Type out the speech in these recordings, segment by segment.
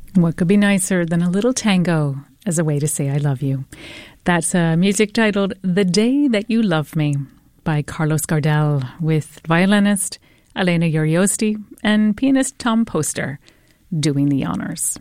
What could be nicer than a little tango as a way to say I love you? That's a music titled The Day That You Love Me by Carlos Gardel, with violinist Elena Uriosti and pianist Tom Poster doing the honors.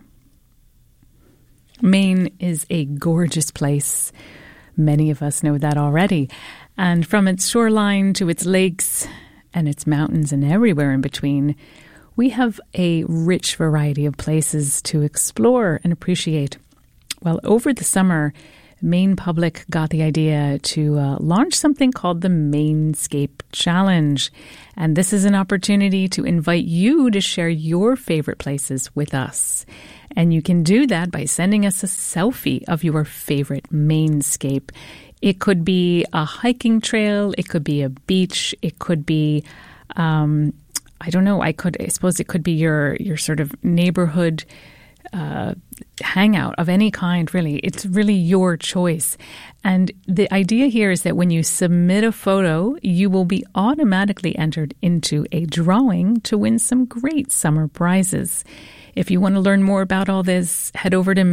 Maine is a gorgeous place. Many of us know that already. And from its shoreline to its lakes and its mountains and everywhere in between, we have a rich variety of places to explore and appreciate. Well, over the summer, Maine Public got the idea to launch something called the Mainscape Challenge. And this is an opportunity to invite you to share your favorite places with us. And you can do that by sending us a selfie of your favorite Mainscape. It could be a hiking trail, it could be a beach, it could be, I suppose it could be your sort of neighborhood hangout of any kind, really. It's really your choice. And the idea here is that when you submit a photo, you will be automatically entered into a drawing to win some great summer prizes. If you want to learn more about all this, head over to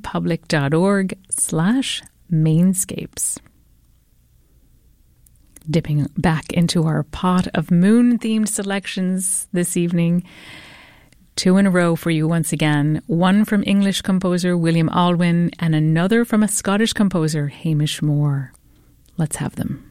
mainepublic.org/Mainscapes. Dipping back into our pot of moon-themed selections this evening. 2 in a row for you once again. One from English composer William Alwyn and another from a Scottish composer, Hamish Moore. Let's have them.